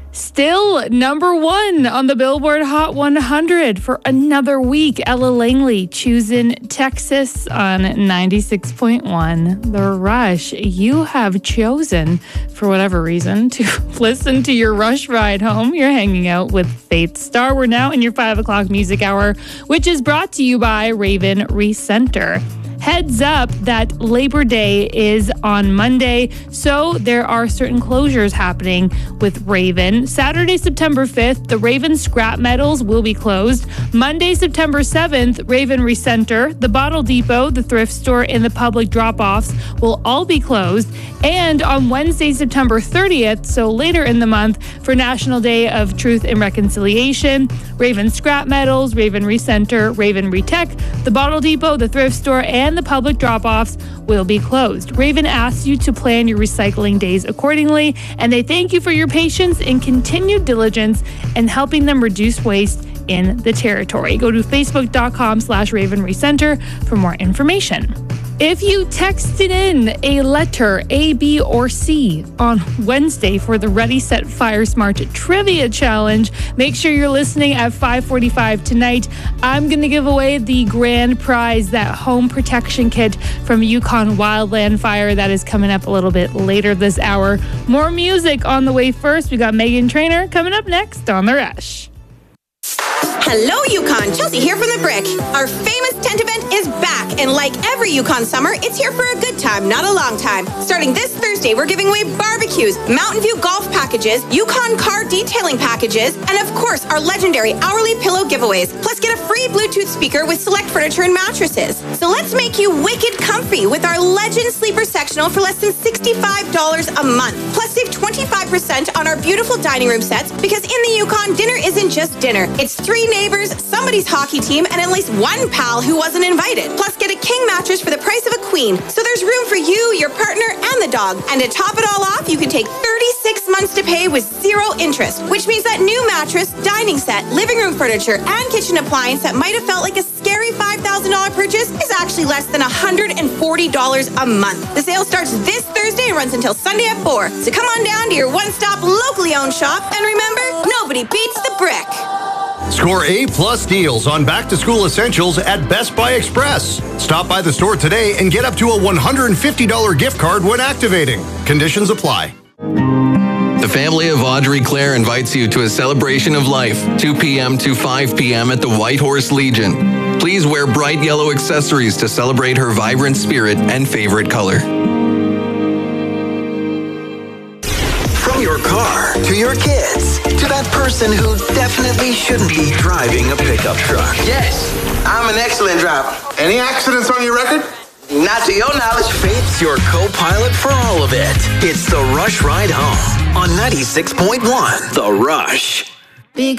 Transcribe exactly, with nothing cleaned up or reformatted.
Still number one on the Billboard Hot one hundred for another week. Ella Langley, Choosing Texas on ninety-six point one. The Rush. You have chosen, for whatever reason, to listen to your Rush ride home. You're hanging out with Faith Star. We're now in your five o'clock music hour, which is brought to you by Raven Recenter. Heads up that Labor Day is on Monday, so there are certain closures happening with Raven. Saturday, September fifth, the Raven Scrap Metals will be closed. Monday, September seventh, Raven Recenter, the Bottle Depot, the thrift store, and the public drop-offs will all be closed. And on Wednesday, September thirtieth, so later in the month, for National Day of Truth and Reconciliation, Raven Scrap Metals, Raven Recenter, Raven Retech, the Bottle Depot, the thrift store, and the public drop-offs will be closed. Raven asks you to plan your recycling days accordingly, and they thank you for your patience and continued diligence in helping them reduce waste in the territory. Go to facebook.com slash Raven Recenter for more information. If you texted in a letter A, B, or C on Wednesday for the Ready, Set, Fire, Smart Trivia Challenge, make sure you're listening at five forty-five tonight. I'm going to give away the grand prize, that home protection kit from Yukon Wildland Fire. That is coming up a little bit later this hour. More music on the way first. We got Megan Trainor coming up next on The Rush. Hello, Yukon. Chelsea here from The Brick. Our famous tent event is back, and like every Yukon summer, it's here for a good time, not a long time. Starting this Thursday, we're giving away barbecues, Mountain View golf packages, Yukon car detailing packages, and of course, our legendary hourly pillow giveaways. Plus, get a free Bluetooth speaker with select furniture and mattresses. So let's make you wicked comfy with our Legend Sleeper Sectional for less than sixty-five dollars a month. Plus, save twenty-five percent on our beautiful dining room sets, because in the Yukon, dinner isn't just dinner. It's three neighbors, somebody's hockey team, and at least one pal who wasn't invited. Plus, get a king mattress for the price of a queen. So there's room for you, your partner, and the dog. And to top it all off, you can take thirty-six months to pay with zero interest, which means that new mattress, dining set, living room furniture, and kitchen appliance that might have felt like a scary five thousand dollars purchase is actually less than one hundred forty dollars a month. The sale starts this Thursday and runs until Sunday at four. So come on down to your one-stop locally owned shop, and remember, nobody beats The Brick. Score A-plus deals on back-to-school essentials at Best Buy Express. Stop by the store today and get up to a one hundred fifty dollars gift card when activating. Conditions apply. The family of Audrey Clare invites you to a celebration of life, two p.m. to five p.m. at the White Horse Legion. Please wear bright yellow accessories to celebrate her vibrant spirit and favorite color. From your car, to your kids, to that person who definitely shouldn't be driving a pickup truck. Yes, I'm an excellent driver. Any accidents on your record? Not to your knowledge. Faith's your co-pilot for all of it. It's The Rush Ride Home on ninety-six point one. The Rush.